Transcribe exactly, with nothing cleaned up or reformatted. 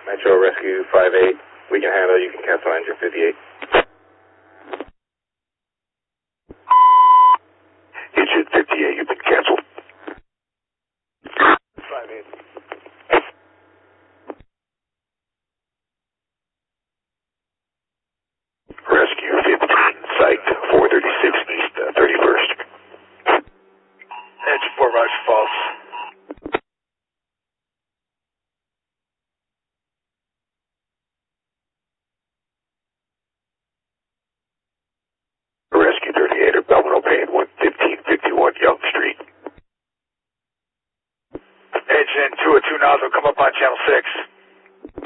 Metro Rescue five eight. We can handle. You can cancel engine fifty-eight.